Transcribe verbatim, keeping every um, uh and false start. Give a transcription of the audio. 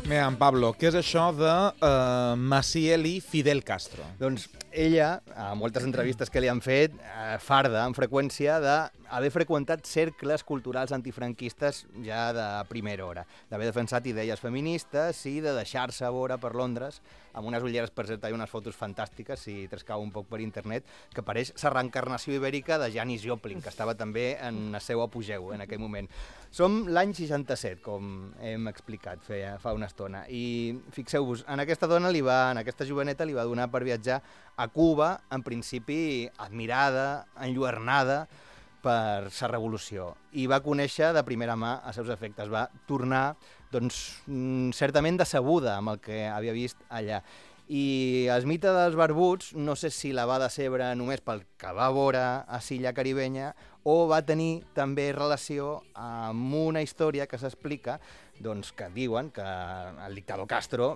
Mira, en Pablo, què és això de uh, Maciel i Fidel Castro? Doncs ella, a moltes entrevistes que li han fet, eh, farda amb freqüència d'haver freqüentat cercles culturals antifranquistes ja de primera hora, d'haver defensat idees feministes i de deixar-se veure per Londres amb unes ulleres, per cert, i unes fotos fantàstiques, si t'escau un poc per internet, que pareix la reencarnació ibèrica de Janis Joplin, que estava també en el seu apogeu en aquell moment. Som l'any seixanta-set, com hem explicat feia, fa una estona, i fixeu-vos, en aquesta dona, li va, en aquesta joveneta, li va donar per viatjar a Cuba, en principi admirada, enlluernada per la revolució, i va conèixer de primera mà els seus efectes. Va tornar, doncs, certament decebuda amb el que havia vist allà. I el mite dels barbuts, no sé si la va decebre només pel que va veure a l'illa caribenya o va tenir també relació amb una història que s'explica, doncs, que diuen que el dictador Castro